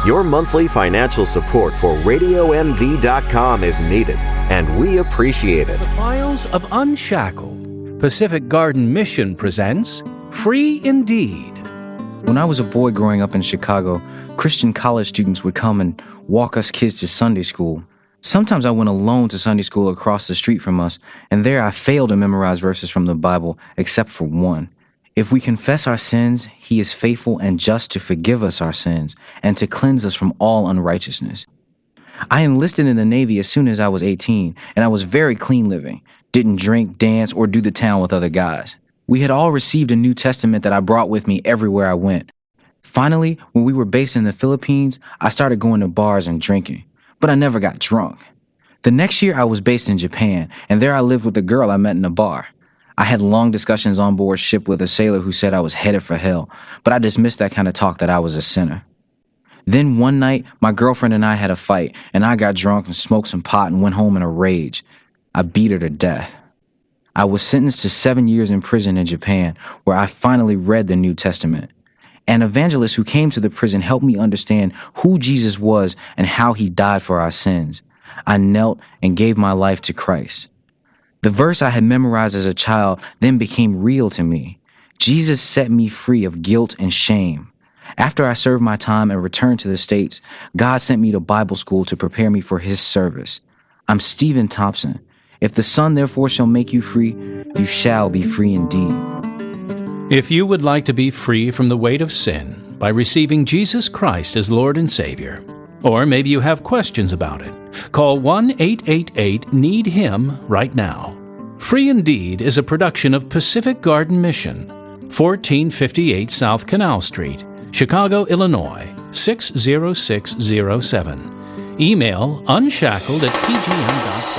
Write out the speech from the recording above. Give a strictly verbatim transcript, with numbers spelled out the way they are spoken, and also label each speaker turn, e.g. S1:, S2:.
S1: Your monthly financial support for radio m v dot com is needed, and we appreciate it.
S2: The Files of Unshackled, Pacific Garden Mission presents Free Indeed.
S3: When I was a boy growing up in Chicago, Christian college students would come and walk us kids to Sunday school. Sometimes I went alone to Sunday school across the street from us, and there I failed to memorize verses from the Bible, except for one. If we confess our sins, He is faithful and just to forgive us our sins and to cleanse us from all unrighteousness. I enlisted in the Navy as soon as I was eighteen, and I was very clean living, didn't drink, dance, or do the town with other guys. We had all received a New Testament that I brought with me everywhere I went. Finally, when we were based in the Philippines, I started going to bars and drinking, but I never got drunk. The next year, I was based in Japan, and there I lived with a girl I met in a bar. I had long discussions on board ship with a sailor who said I was headed for hell, but I dismissed that kind of talk that I was a sinner. Then one night, my girlfriend and I had a fight, and I got drunk and smoked some pot and went home in a rage. I beat her to death. I was sentenced to seven years in prison in Japan, where I finally read the New Testament. An evangelist who came to the prison helped me understand who Jesus was and how He died for our sins. I knelt and gave my life to Christ. The verse I had memorized as a child then became real to me. Jesus set me free of guilt and shame. After I served my time and returned to the States, God sent me to Bible school to prepare me for His service. I'm Stephen Thompson. If the Son therefore shall make you free, you shall be free indeed.
S2: If you would like to be free from the weight of sin by receiving Jesus Christ as Lord and Savior, or maybe you have questions about it, call one eight eight eight need him right now. Free Indeed is a production of Pacific Garden Mission, fourteen fifty-eight South Canal Street, Chicago, Illinois, six zero six zero seven. Email unshackled at p g m dot org.